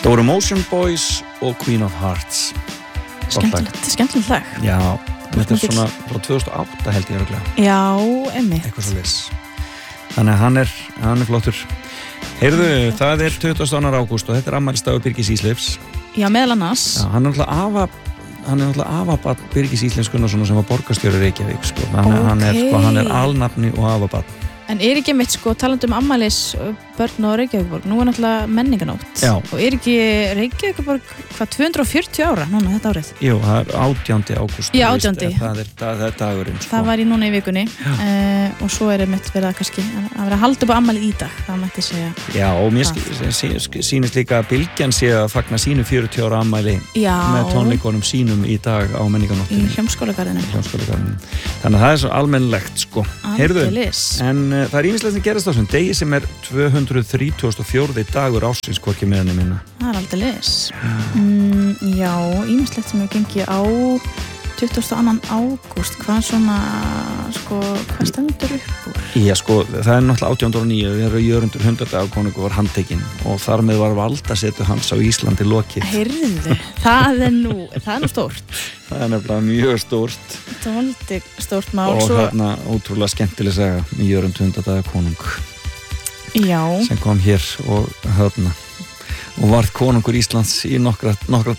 Það voru Motion Boys og Queen of Hearts. Skemmtilegt lag. Já, þetta svona frá 2008 held ég örugglega. Já, einmitt. Eitthvað svoleiðis. Þannig að hann er flottur. Heyrðu, það er 22. ágúst og þetta er afmælisdagur Birgis Ísleifs. Já, meðal annars. Já, hann er náttúrulega afabarn Birgis Ísleifs Gunnarssonar sem var borgarstjóri Reykjavík, sko. Hann er alnafni og afabarn. En ekki mitt, talandi afmælis börn og Reykjavíkurborg, nú er náttúrulega menninganótt. Já. Og ekki Reykjavíkurborg, 240 ára núna þetta árið? Jú, það er 18. ágúst. Já, 18. Það er dagurinn, sko. Það var í núna í vikunni og svo er mitt verið að kannski að vera að halda upp á afmælið í dag, það mætti segja. Já, og mér sýnist líka að Bylgjan sé að fagna sínu 40 ára afmæli með tónleikunum sínum í dag á menninganóttinni. Í Hljómskálagarðinum. Þannig að það er svo almennilegt, sko. Heyrðu, en það er ýmislegt sem gerast á þessum degi sem er 234. dagur ársins hvorki meira né minna. Það er aldeilis. Já, ýmislegt sem hefur gengið á 22. ágúst. Hvað stendur upp úr? Já, það er náttúrulega 1809 þegar Jörundur 100 konungur var handtekinn og þar með var valdasetu hans á Íslandi lokið. Heyrðu, það er nú stórt. Það er nefnilega mjög stórt. Dálítið stórt mál. Og þarna ótrúlega skemmtileg saga með Jörund 100 konung. Já. Sem kom hér og varð konungur Íslands í nokkra